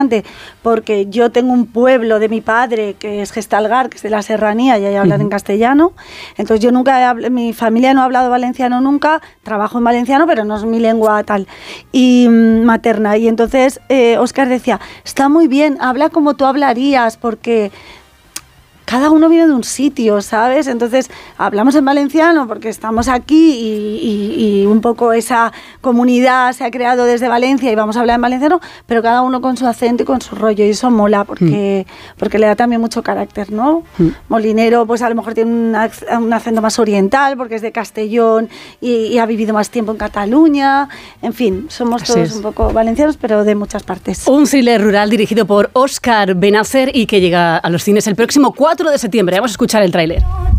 porque yo tengo un pueblo de mi padre que es Gestalgar, que es de la serranía, y ahí hablan en castellano. Entonces yo nunca, mi familia no ha hablado valenciano nunca, trabajo en valenciano, pero no es mi lengua tal y materna. Y entonces Óscar decía, está muy bien, habla como tú hablarías, porque cada uno viene de un sitio, ¿sabes? Entonces hablamos en valenciano porque estamos aquí y un poco esa comunidad se ha creado desde Valencia y vamos a hablar en valenciano, pero cada uno con su acento y con su rollo, y eso mola porque le da también mucho carácter, ¿no? Molinero pues a lo mejor tiene un acento más oriental porque es de Castellón y ha vivido más tiempo en Cataluña. En fin, somos todos un poco valencianos, pero de muchas partes. Un thriller rural dirigido por Óscar Benasser y que llega a los cines el próximo 4 de septiembre. Vamos a escuchar el tráiler.